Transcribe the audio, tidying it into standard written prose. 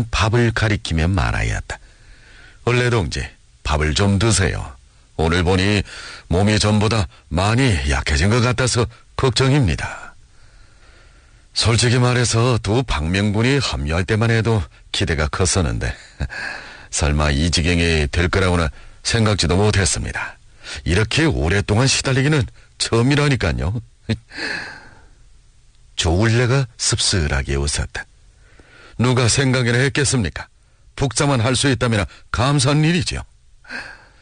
그냥 밥을 가리키며 말하였다. 원래 동지, 밥을 좀 드세요. 오늘 보니 몸이 전보다 많이 약해진 것 같아서 걱정입니다. 솔직히 말해서 두 박명분이 합류할 때만 해도 기대가 컸었는데 설마 이 지경이 될 거라고는 생각지도 못했습니다. 이렇게 오랫동안 시달리기는 처음이라니까요. 조울래가 씁쓸하게 웃었다. 누가 생각이나 했겠습니까? 북자만 할 수 있다면 감사한 일이죠.